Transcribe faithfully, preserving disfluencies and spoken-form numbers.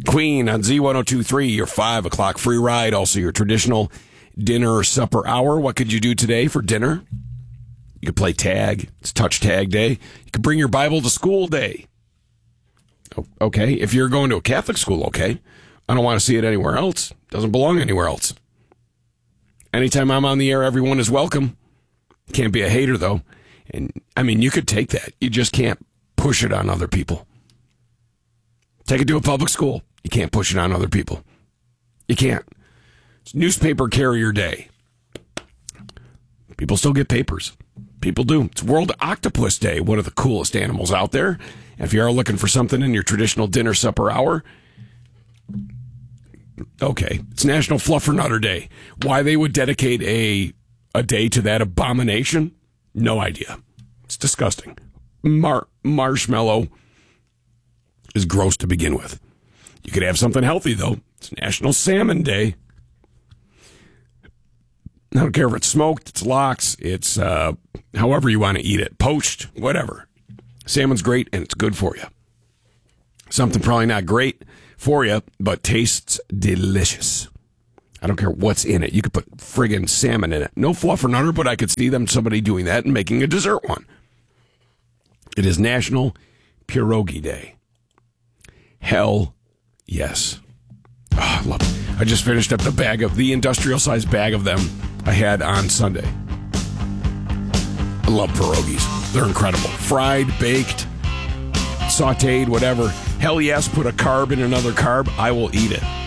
Queen on Z one oh two point three, your five o'clock free ride, also your traditional dinner or supper hour. What could you do today for dinner? You could play tag. It's touch tag day. You could bring your Bible to school day. Okay, if you're going to a Catholic school, okay. I don't want to see it anywhere else. Doesn't belong anywhere else. Anytime I'm on the air, everyone is welcome. Can't be a hater, though. And, I mean, you could take that. You just can't push it on other people. Take it to a public school. You can't push it on other people. You can't. It's newspaper carrier day. People still get papers. People do. It's World Octopus Day, one of the coolest animals out there. And if you are looking for something in your traditional dinner supper hour, okay, it's National Fluffernutter Day. Why they would dedicate a a day to that abomination? No idea. It's disgusting. Mar- marshmallow is gross to begin with. You could have something healthy, though. It's National Salmon Day. I don't care if it's smoked, it's lox, it's uh, however you want to eat it, poached, whatever. Salmon's great, and it's good for you. Something probably not great for you, but tastes delicious. I don't care what's in it. You could put friggin' salmon in it. No fluffernutter, but I could see them, somebody doing that and making a dessert one. It is National Pierogi Day. Hell yes. Oh, I love it. I just finished up the bag of, the industrial-sized bag of them I had on Sunday. I love pierogies. They're incredible. Fried, baked, sauteed, whatever. Hell yes, put a carb in another carb. I will eat it.